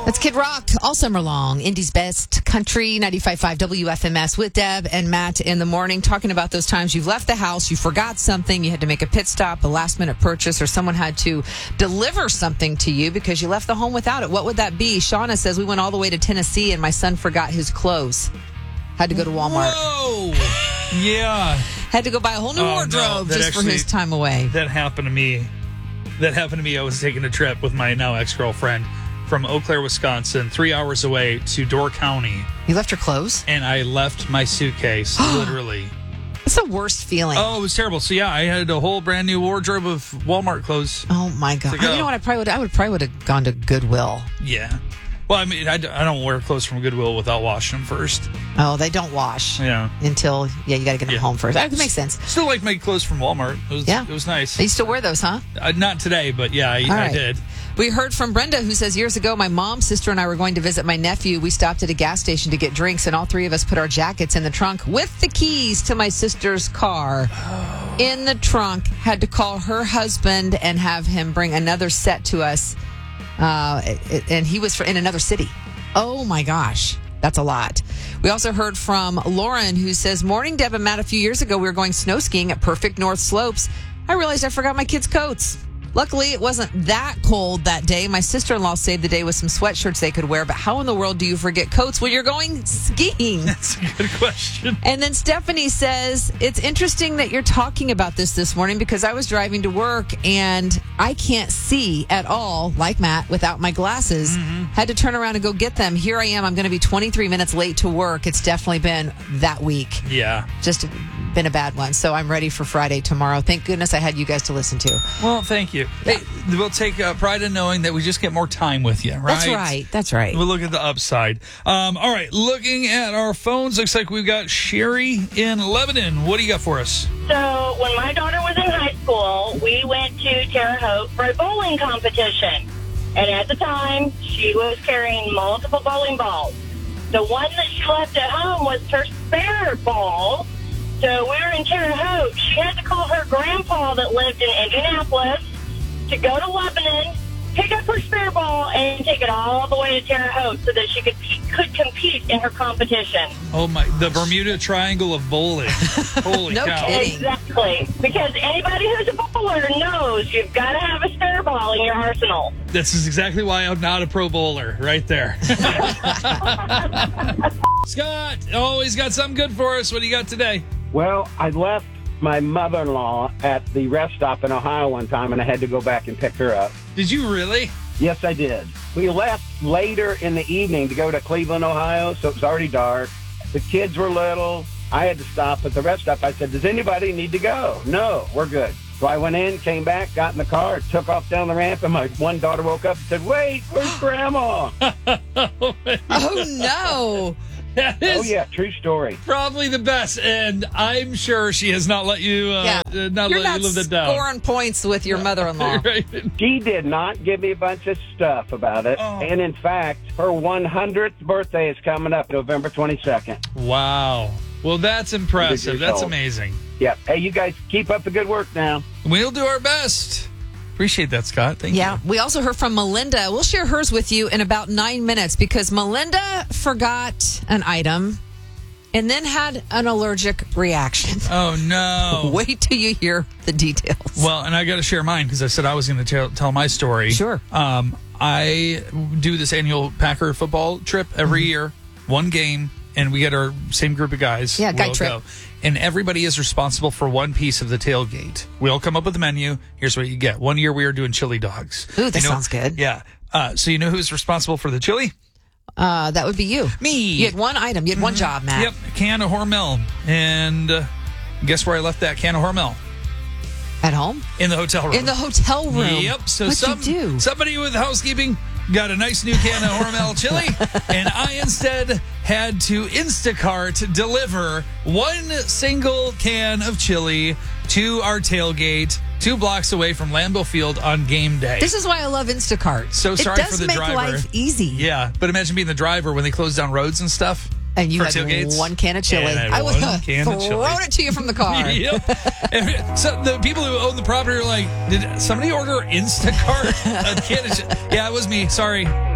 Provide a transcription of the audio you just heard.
That's Kid Rock all summer long. Indy's best country, 95.5 WFMS with Deb and Matt in the morning, talking about those times you've left the house, you forgot something, you had to make a pit stop, a last-minute purchase, or someone had to deliver something to you because you left the home without it. What would that be? Shauna says, we went all the way to Tennessee and my son forgot his clothes. Had to go to Walmart. Whoa! Yeah. Had to go buy a whole new wardrobe just for his time away. That happened to me. I was taking a trip with my now ex-girlfriend from Eau Claire, Wisconsin, 3 hours away to Door County. You left your clothes? And I left my suitcase, literally. It's the worst feeling. Oh, it was terrible. So, yeah, I had a whole brand new wardrobe of Walmart clothes. Oh, my God. You know what? I would probably have gone to Goodwill. Yeah. Well, I mean, I don't wear clothes from Goodwill without washing them first. Oh, they don't wash. Yeah. Until, you got to get them home first. That makes sense. Still like my clothes from Walmart. It was nice. You still wear those, huh? Not today, but yeah, I did. We heard from Brenda, who says, years ago, my mom, sister, and I were going to visit my nephew. We stopped at a gas station to get drinks, and all three of us put our jackets in the trunk with the keys to my sister's car. In the trunk, had to call her husband and have him bring another set to us. And he was in another city. Oh, my gosh. That's a lot. We also heard from Lauren, who says, morning, Deb and Matt. A few years ago, we were going snow skiing at Perfect North Slopes. I realized I forgot my kids' coats. Luckily, it wasn't that cold that day. My sister-in-law saved the day with some sweatshirts they could wear. But how in the world do you forget coats when you're going skiing? That's a good question. And then Stephanie says, it's interesting that you're talking about this morning because I was driving to work and I can't see at all, like Matt, without my glasses. Mm-hmm. Had to turn around and go get them. Here I am. I'm going to be 23 minutes late to work. It's definitely been that week. Yeah. Just been a bad one. So I'm ready for Friday tomorrow. Thank goodness I had you guys to listen to. Well, thank you. Hey, we'll take pride in knowing that we just get more time with you, right? That's right. We'll look at the upside. All right, looking at our phones, looks like we've got Sherry in Lebanon. What do you got for us? So when my daughter was in high school, we went to Terre Haute for a bowling competition. And at the time, she was carrying multiple bowling balls. The one that she left at home was her spare ball. So we were in Terre Haute. She had to call her grandpa that lived in Indianapolis to go to Lebanon, pick up her spare ball, and take it all the way to Terre Haute so that she could compete in her competition. Oh, my. The Bermuda Triangle of bowling. Holy no cow. Kidding. Exactly. Because anybody who's a bowler knows you've got to have a spare ball in your arsenal. This is exactly why I'm not a pro bowler, right there. Scott, always got something good for us. What do you got today? Well, I left my mother-in-law at the rest stop in Ohio one time, and I had to go back and pick her up. Did you really? Yes, I did. We left later in the evening to go to Cleveland, Ohio, so it was already dark. The kids were little. I had to stop at the rest stop. I said, does anybody need to go? No, we're good. So I went in, came back, got in the car, took off down the ramp, and my one daughter woke up and said, wait, where's Grandma? Oh, no. Oh, yeah, true story. Probably the best, and I'm sure she has not let you let you live that down. Scoring points with your mother-in-law. Right. She did not give me a bunch of stuff about it, and in fact, her 100th birthday is coming up November 22nd. Wow. Well, that's impressive. That's amazing. Yeah. Hey, you guys keep up the good work now. We'll do our best. Appreciate that, Scott. Thank you. Yeah, we also heard from Melinda. We'll share hers with you in about 9 minutes because Melinda forgot an item and then had an allergic reaction. Oh, no. Wait till you hear the details. Well, and I got to share mine because I said I was going to tell my story. Sure. I do this annual Packer football trip every year, one game, and we get our same group of guys. Yeah, guy trip. And everybody is responsible for one piece of the tailgate. We all come up with a menu. Here's what you get. One year we were doing chili dogs. Ooh, that sounds good. Yeah. So you know who's responsible for the chili? That would be you. Me. You had one item. You had one job, Matt. Yep. Can of Hormel. And guess where I left that can of Hormel? At home? In the hotel room. In the hotel room. Yep. So What'd you do? Somebody with housekeeping got a nice new can of Hormel chili, and I instead had to Instacart deliver one single can of chili to our tailgate 2 blocks away from Lambeau Field on game day. This is why I love Instacart. So sorry for the driver. It does make life easy. Yeah, but imagine being the driver when they close down roads and stuff. And you had tailgates. one can of chili. I would have thrown it to you from the car. Yep. So the people who own the property are like, did somebody order Instacart? A can of chili? Yeah, it was me. Sorry.